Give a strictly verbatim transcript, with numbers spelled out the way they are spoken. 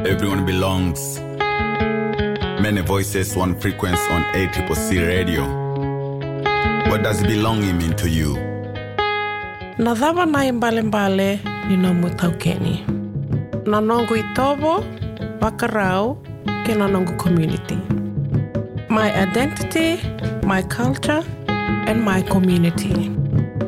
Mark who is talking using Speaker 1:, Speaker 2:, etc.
Speaker 1: everyone belongs. Many voices, one frequency on A C C C radio. What does belonging mean to you?
Speaker 2: Nadhava nai mbale mbale ni na mutaukeni. Nanongu itobo, wakarau, ke nanongu community. My identity, my culture, and my community.